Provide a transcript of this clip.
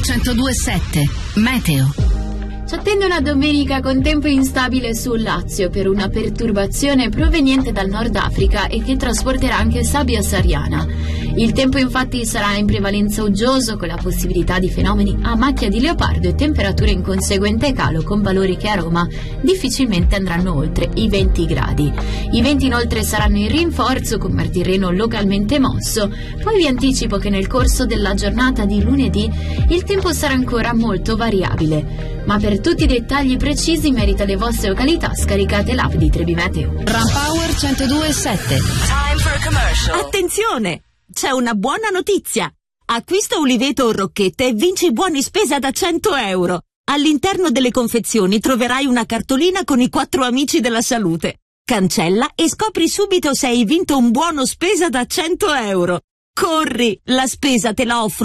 102.7 Meteo. Ci attende una domenica con tempo instabile sul Lazio per una perturbazione proveniente dal Nord Africa e che trasporterà anche sabbia sahariana. Il tempo infatti sarà in prevalenza uggioso con la possibilità di fenomeni a macchia di leopardo e temperature in conseguente calo con valori che a Roma difficilmente andranno oltre i 20 gradi. I venti inoltre saranno in rinforzo con mar Tirreno localmente mosso. Poi vi anticipo che nel corso della giornata di lunedì il tempo sarà ancora molto variabile. Ma per tutti i dettagli precisi merita le vostre località scaricate l'app di Trebi Meteo. Rampower 102.7. Time for a commercial. Attenzione! C'è una buona notizia! Acquista Uliveto o Rocchette e vinci buoni spesa da 100 euro. All'interno delle confezioni troverai una cartolina con i 4 amici della salute. Cancella e scopri subito se hai vinto un buono spesa da 100 euro. Corri! La spesa te la offro